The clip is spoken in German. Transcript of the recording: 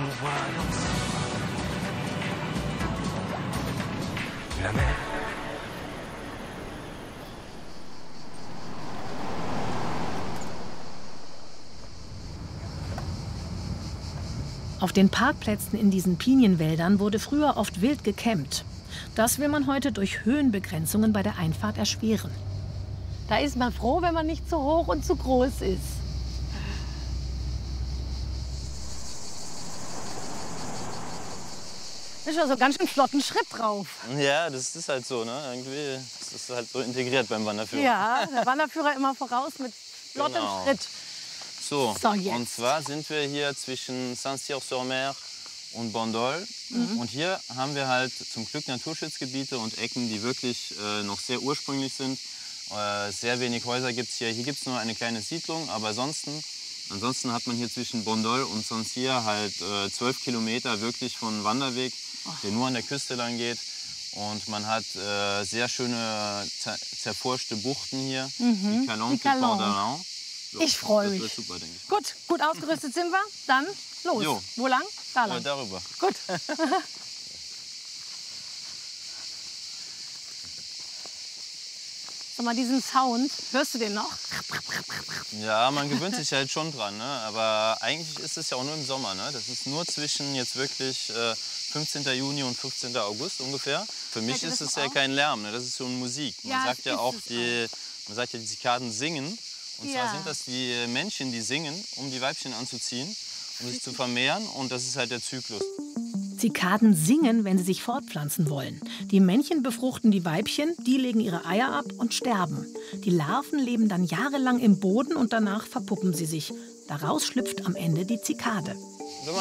nous voit danser. La mer. Auf den Parkplätzen in diesen Pinienwäldern wurde früher oft wild gecampt. Das will man heute durch Höhenbegrenzungen bei der Einfahrt erschweren. Da ist man froh, wenn man nicht zu hoch und zu groß ist. Da ist also ganz schön flotten Schritt drauf. Ja, das ist halt so, ne? Irgendwie ist das halt so integriert beim Wanderführer. Ja, der Wanderführer immer voraus mit flottem Genau. Schritt. So, jetzt. und zwar sind wir hier zwischen Saint-Cyr-sur-Mer und Bandol. Und hier haben wir halt zum Glück Naturschutzgebiete und Ecken, die wirklich noch sehr ursprünglich sind. Sehr wenig Häuser gibt es hier. Hier gibt es nur eine kleine Siedlung, aber ansonsten hat man hier zwischen Bandol und Saint-Cyr halt 12 Kilometer wirklich von Wanderweg, der nur an der Küste lang geht. Und man hat sehr schöne zerforschte Buchten hier, die Calanque, die Calanque. Port d'Arlon. So, Ich freue das mich. wird super, denke ich. Gut ausgerüstet sind wir. Dann los. Jo. Wo lang? Da lang. Darüber. Gut. Sag mal, diesen Sound, hörst du den noch? Ja, man gewöhnt sich halt schon dran, ne? Aber eigentlich ist es ja auch nur im Sommer, ne? Das ist nur zwischen jetzt wirklich 15. Juni und 15. August ungefähr. Für mich Fällt dir ist das es noch ja auf? kein Lärm, ne? Das ist so eine Musik. Man Ja, sagt es ja ist auch es man sagt ja, die Zikaden singen. Und Ja. zwar sind das die Männchen, die singen, um die Weibchen anzuziehen, um sich zu vermehren. Und das ist halt der Zyklus. Zikaden singen, wenn sie sich fortpflanzen wollen. Die Männchen befruchten die Weibchen, die legen ihre Eier ab und sterben. Die Larven leben dann jahrelang im Boden und danach verpuppen sie sich. Daraus schlüpft am Ende die Zikade.